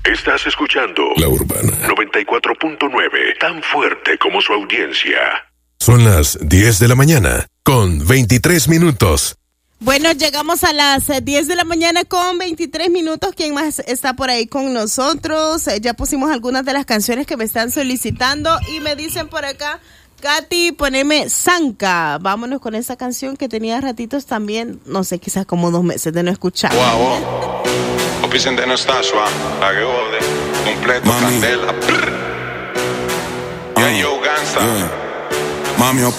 Estás escuchando La Urbana 94.9, tan fuerte como su audiencia. Son las 10 de la mañana, con 23 minutos. Bueno, llegamos a las 10 de la mañana con 23 minutos. ¿Quién más está por ahí con nosotros? Ya pusimos algunas de las canciones que me están solicitando y me dicen por acá, Katy, poneme Zanca. Vámonos con esa canción que tenía ratitos también, no sé, quizás como 2 meses de no escuchar. Wow. Opisen de Nostasio, la que jode, completo, candela. Yo, Gansa. Mami,